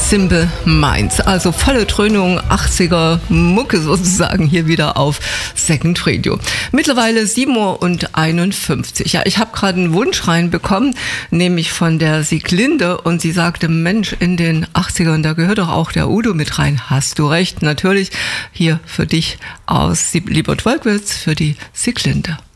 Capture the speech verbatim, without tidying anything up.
Simple Minds. Also volle Dröhnung, achtziger Mucke sozusagen hier wieder auf Second Radio. Mittlerweile sieben Uhr einundfünfzig. Ja, ich habe gerade einen Wunsch reinbekommen, nämlich von der Sieglinde, und sie sagte, Mensch, in den achtzigern, da gehört doch auch der Udo mit rein. Hast du recht, natürlich. Hier für dich aus Liebert Wolkwitz, für die Sieglinde.